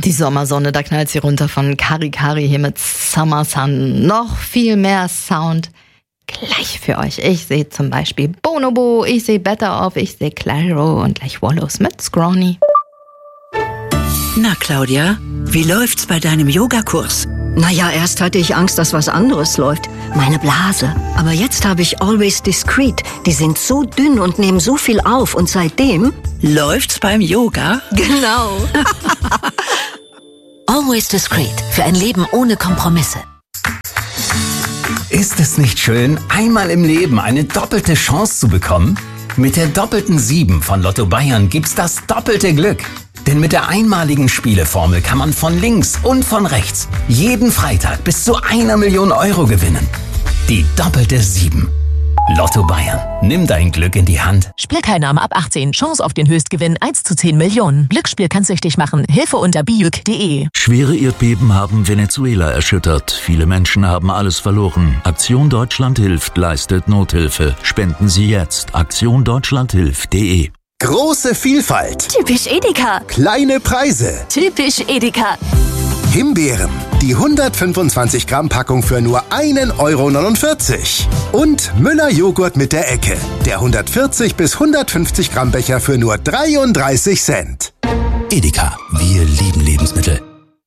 Die Sommersonne, da knallt sie runter von Kari Kari hier mit Summer Sun. Noch viel mehr Sound gleich für euch. Ich sehe zum Beispiel Bonobo, ich sehe Better Off, ich sehe Clairo und gleich Wallows mit Scrawny. Na Claudia, wie läuft's bei deinem Yogakurs? Naja, erst hatte ich Angst, dass was anderes läuft. Meine Blase. Aber jetzt habe ich Always Discreet. Die sind so dünn und nehmen so viel auf. Und seitdem... Läuft's beim Yoga? Genau. Always Discreet. Für ein Leben ohne Kompromisse. Ist es nicht schön, einmal im Leben eine doppelte Chance zu bekommen? Mit der doppelten 7 von Lotto Bayern gibt's das doppelte Glück. Denn mit der einmaligen Spieleformel kann man von links und von rechts jeden Freitag bis zu 1 Million Euro gewinnen. Die doppelte 7. Lotto Bayern. Nimm dein Glück in die Hand. Spielteilnahme ab 18. Chance auf den Höchstgewinn 1 zu 10 Millionen. Glücksspiel kann süchtig machen. Hilfe unter biuk.de. Schwere Erdbeben haben Venezuela erschüttert. Viele Menschen haben alles verloren. Aktion Deutschland hilft leistet Nothilfe. Spenden Sie jetzt. aktiondeutschlandhilft.de. Große Vielfalt. Typisch Edeka. Kleine Preise. Typisch Edeka. Himbeeren. Die 125 Gramm Packung für nur 1,49 €. Und Müller Joghurt mit der Ecke. Der 140 bis 150 Gramm Becher für nur 33 Cent. Edeka. Wir lieben Lebensmittel.